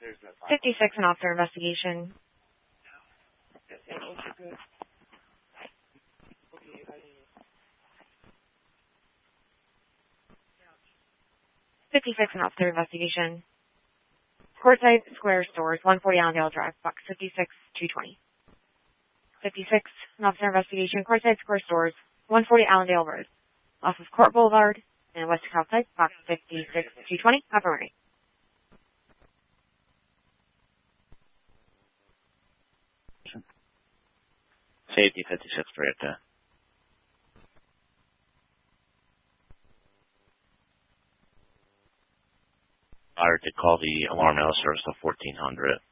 56, an officer investigation. 56, an officer investigation. Courtside Square Stores, 140 Allendale Drive, box 56220. 56, an officer investigation. Courtside Square Stores, 140 Allendale Road, off of Court Boulevard, and West Southside, box 56220. Affirmative. Safety 56 Toyota. Fire to call the alarm out service of 1400.